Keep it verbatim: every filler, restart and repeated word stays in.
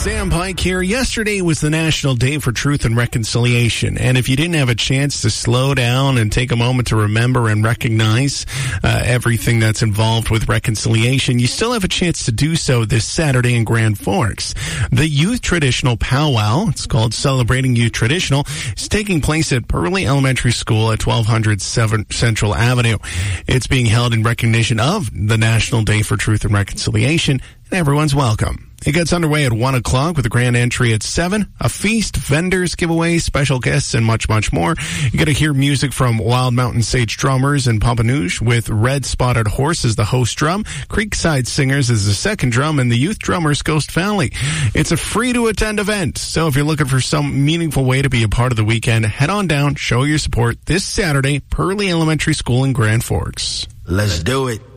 Sam Pike here. Yesterday was the National Day for Truth and Reconciliation. And if you didn't have a chance to slow down and take a moment to remember and recognize uh, everything that's involved with reconciliation, you still have a chance to do so this Saturday in Grand Forks. The Youth Traditional Powwow, it's called Celebrating Youth Traditional, is taking place at Burley Elementary School at twelve hundred Central Avenue. It's being held in recognition of the National Day for Truth and Reconciliation, and everyone's welcome. It gets underway at one o'clock with a grand entry at seven, a feast, vendors, giveaways, special guests, and much, much more. You get to hear music from Wild Mountain Sage Drummers in Pompanouche with Red Spotted Horse as the host drum, Creekside Singers as the second drum, and the Youth Drummers Ghost Valley. It's a free-to-attend event, so if you're looking for some meaningful way to be a part of the weekend, head on down, show your support this Saturday, Burley Elementary School in Grand Forks. Let's do it.